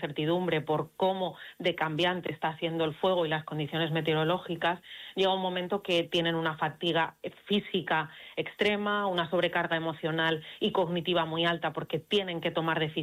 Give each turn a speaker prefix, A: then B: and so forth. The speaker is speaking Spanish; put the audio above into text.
A: incertidumbre por cómo de cambiante está haciendo el fuego y las condiciones meteorológicas, llega un momento que tienen una fatiga física extrema, una sobrecarga emocional y cognitiva muy alta porque tienen que tomar decisiones